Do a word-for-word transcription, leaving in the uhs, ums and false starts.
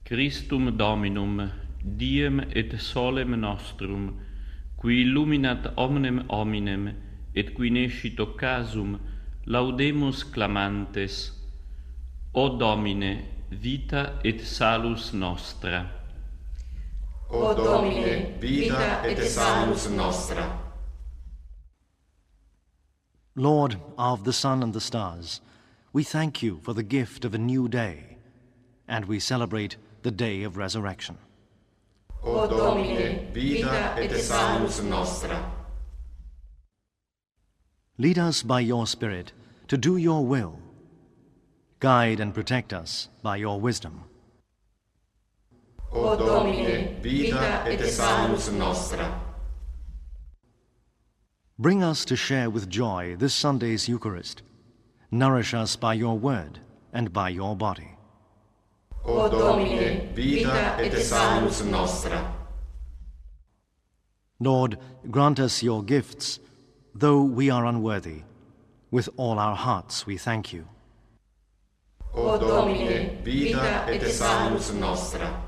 Christum Dominum, diem et solem nostrum, qui illuminat omnem hominem, et qui nescit occasum, laudemus clamantes, O Domine, vita et salus nostra. O Domine, vita et salus nostra. Lord of the sun and the stars, we thank you for the gift of a new day, and we celebrate the day of resurrection. O Domine, vita et salus nostra. Lead us by your Spirit to do your will. Guide and protect us by your wisdom. O Domine, vita et salus nostra. Bring us to share with joy this Sunday's Eucharist. Nourish us by your word and by your body. O Domine, vita et salus nostra. Lord, grant us your gifts, though we are unworthy. With all our hearts we thank you. O Domine, vita et salus nostra.